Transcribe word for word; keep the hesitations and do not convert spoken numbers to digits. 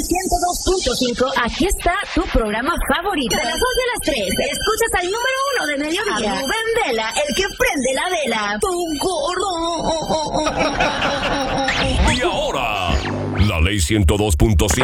ciento dos punto cinco, aquí está tu programa favorito. De las once a las tres, escuchas al número uno de mediodía, a Rubén Vela, el que prende la vela. ¡Tu gordo! Y ahora, la ley ciento dos punto cinco